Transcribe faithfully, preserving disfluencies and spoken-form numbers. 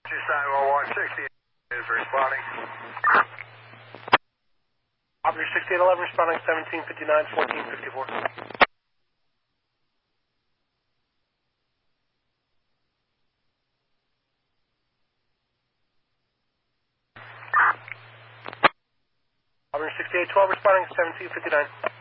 Just nine one one sixty is responding. Operator sixty-eight eleven responding seventeen fifty-nine, fourteen fifty-four. Operator sixty-eight twelve responding seventeen fifty-nine.